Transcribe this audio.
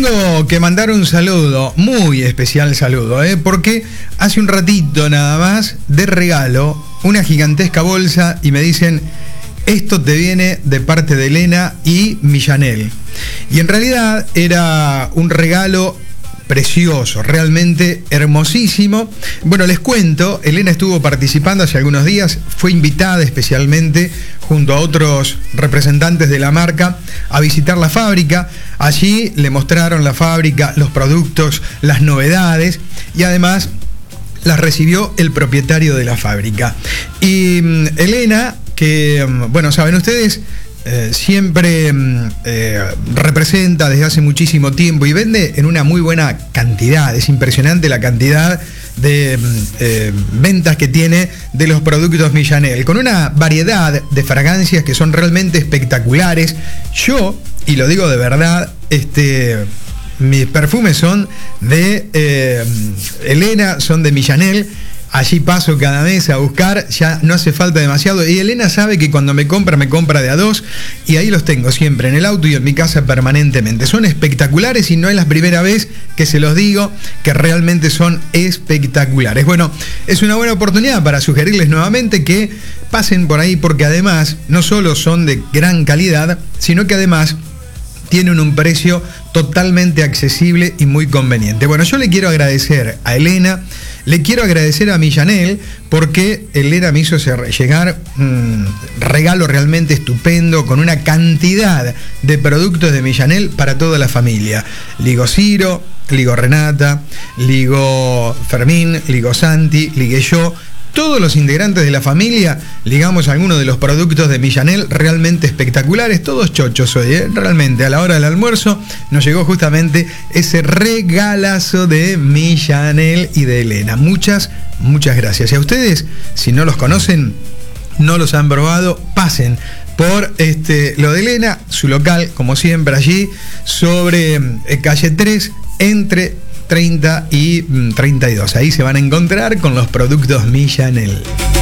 tengo que mandar un saludo, muy especial saludo, porque hace un ratito nada más de regalo una gigantesca bolsa y me dicen: esto te viene de parte de Elena y Millanel. Y en realidad era un regalo precioso, realmente hermosísimo. Bueno, les cuento, Elena estuvo participando hace algunos días, fue invitada especialmente junto a otros representantes de la marca a visitar la fábrica. Allí le mostraron la fábrica, los productos, las novedades y además las recibió el propietario de la fábrica. Y Elena, que, bueno, saben ustedes, siempre representa desde hace muchísimo tiempo y vende en una muy buena cantidad. Es impresionante la cantidad de ventas que tiene de los productos Millanel, con una variedad de fragancias que son realmente espectaculares. Yo, y lo digo de verdad, mis perfumes son de Elena, son de Millanel. Allí paso cada mes a buscar, ya no hace falta demasiado. Y Elena sabe que cuando me compra de a dos. Y ahí los tengo siempre en el auto y en mi casa permanentemente. Son espectaculares y no es la primera vez que se los digo, que realmente son espectaculares. Bueno, es una buena oportunidad para sugerirles nuevamente que pasen por ahí, porque además no solo son de gran calidad, sino que además tienen un precio totalmente accesible y muy conveniente. Bueno, yo le quiero agradecer a Elena, le quiero agradecer a Millanel, porque Elena me hizo llegar un regalo realmente estupendo, con una cantidad de productos de Millanel para toda la familia. Ligo Ciro, ligo Renata, ligo Fermín, ligo Santi, ligué yo. Todos los integrantes de la familia ligamos algunos de los productos de Millanel, realmente espectaculares, todos chochos hoy, realmente. A la hora del almuerzo nos llegó justamente ese regalazo de Millanel y de Elena. Muchas gracias. Y a ustedes, si no los conocen, no los han probado, pasen por lo de Elena, su local, como siempre, allí sobre calle 3, entre 30 y 32. Ahí se van a encontrar con los productos Millanel.